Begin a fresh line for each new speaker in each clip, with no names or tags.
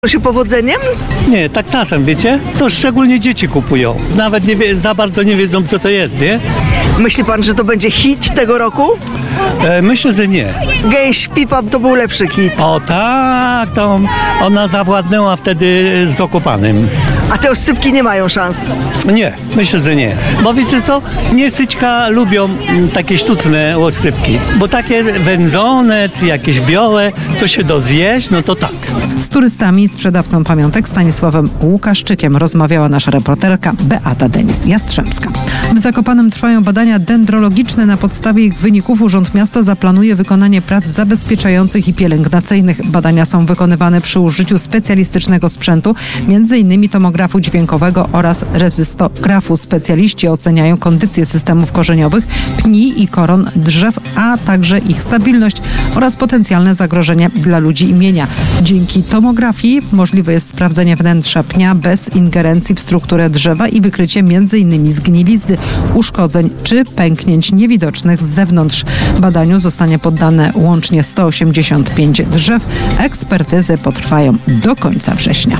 się powodzeniem?
Nie, tak czasem, wiecie? To szczególnie dzieci kupują. Nawet za bardzo nie wiedzą, co to jest, nie?
Myśli pan, że to będzie hit tego roku?
Myślę, że nie.
Gęś Pipa to był lepszy hit.
O tak, to ona zawładnęła wtedy z Zakopanem.
A te oscypki nie mają szans.
Nie, myślę, że nie. Bo wiecie co? Niesyćka lubią takie sztuczne oscypki. Bo takie wędzone, czy jakieś białe, co się do zjeść, no to tak.
Z turystami i sprzedawcą pamiątek Stanisławem Łukaszczykiem rozmawiała nasza reporterka Beata Denis-Jastrzębska. W Zakopanem trwają badania dendrologiczne. Na podstawie ich wyników Urząd Miasta zaplanuje wykonanie prac zabezpieczających i pielęgnacyjnych. Badania są wykonywane przy użyciu specjalistycznego sprzętu, m.in. tomografu dźwiękowego oraz rezystografu. Specjaliści oceniają kondycję systemów korzeniowych, pni i koron drzew, a także ich stabilność oraz potencjalne zagrożenie dla ludzi i mienia. Dzięki tomografii możliwe jest sprawdzenie wnętrza pnia bez ingerencji w strukturę drzewa i wykrycie m.in. zgnilizny, uszkodzeń czy pęknięć niewidocznych z zewnątrz. Badaniu zostanie poddane łącznie 185 drzew. Ekspertyzy potrwają do końca września.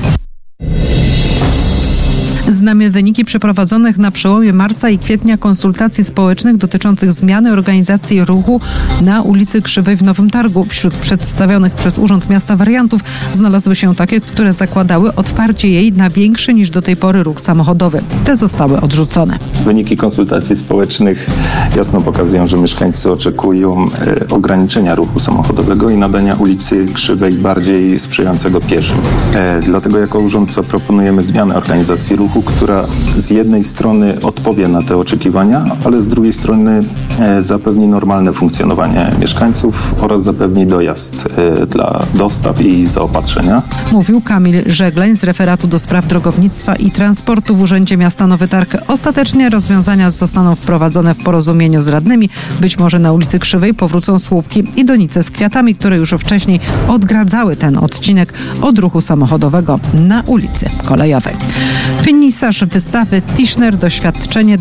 Znamy wyniki przeprowadzonych na przełomie marca i kwietnia konsultacji społecznych dotyczących zmiany organizacji ruchu na ulicy Krzywej w Nowym Targu. Wśród przedstawionych przez Urząd Miasta wariantów znalazły się takie, które zakładały otwarcie jej na większy niż do tej pory ruch samochodowy. Te zostały odrzucone.
Wyniki konsultacji społecznych jasno pokazują, że mieszkańcy oczekują ograniczenia ruchu samochodowego i nadania ulicy Krzywej bardziej sprzyjającego pieszym. Dlatego jako urząd zaproponujemy zmianę organizacji ruchu, która z jednej strony odpowie na te oczekiwania, ale z drugiej strony zapewni normalne funkcjonowanie mieszkańców oraz zapewni dojazd dla dostaw i zaopatrzenia.
Mówił Kamil Żegleń z referatu do spraw drogownictwa i transportu w Urzędzie Miasta Nowy Targ. Ostatecznie rozwiązania zostaną wprowadzone w porozumieniu z radnymi. Być może na ulicy Krzywej powrócą słupki i donice z kwiatami, które już wcześniej odgradzały ten odcinek od ruchu samochodowego na ulicy Kolejowej. Finisarz wystawy Tischner Doświadczenie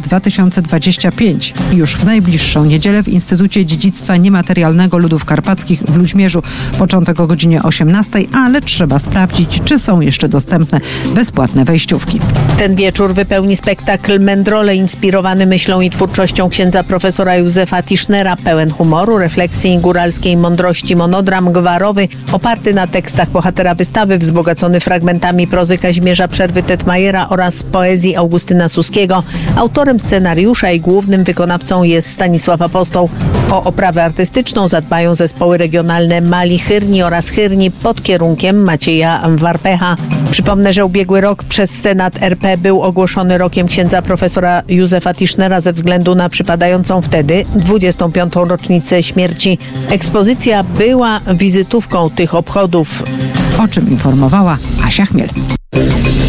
2025. Już w najbliższą niedzielę w Instytucie Dziedzictwa Niematerialnego Ludów Karpackich w Ludźmierzu. Początek o godzinie 18, ale trzeba sprawdzić, czy są jeszcze dostępne bezpłatne wejściówki.
Ten wieczór wypełni spektakl Mędrole inspirowany myślą i twórczością księdza profesora Józefa Tischnera, pełen humoru, refleksji i góralskiej mądrości monodram gwarowy, oparty na tekstach bohatera wystawy, wzbogacony fragmentami prozy Kazimierza Przerwy-Tetmajera oraz poezji Augustyna Suskiego. Autorem scenariusza i głównym wykonawcą jest Stanisław Apostoł. O oprawę artystyczną zadbają zespoły regionalne Mali Chyrni oraz Chyrni pod kierunkiem Macieja Warpecha. Przypomnę, że ubiegły rok przez Senat RP był ogłoszony rokiem księdza profesora Józefa Tischnera ze względu na przypadającą wtedy 25. rocznicę śmierci. Ekspozycja była wizytówką tych obchodów.
O czym informowała Asia Chmiel.